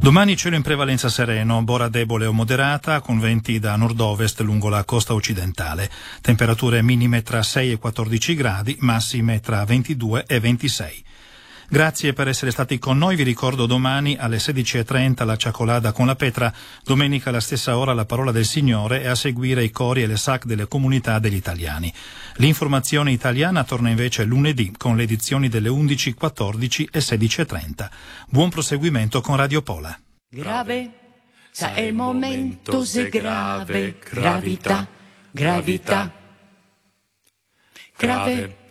Domani cielo in prevalenza sereno, bora debole o moderata, con venti da nord-ovest lungo la costa occidentale. Temperature minime tra 6 e 14 gradi, massime tra 22 e 26. Grazie per essere stati con noi, vi ricordo domani alle 16:30 la Ciacolada con la Petra, domenica alla stessa ora la Parola del Signore e a seguire i cori e le SAC delle comunità degli italiani. L'informazione italiana torna invece lunedì con le edizioni delle 11, 14 e 16:30. Buon proseguimento con Radio Pola. Grave, el momento se grave, gravità, gravità, grave.